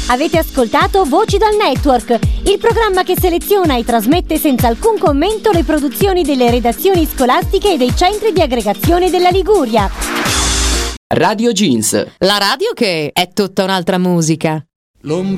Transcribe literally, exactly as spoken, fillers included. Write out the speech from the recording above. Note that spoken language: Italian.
Avete ascoltato Voci dal Network, il programma che seleziona e trasmette senza alcun commento le produzioni delle redazioni scolastiche e dei centri di aggregazione della Liguria. Radio Jeans. La radio che è tutta un'altra musica.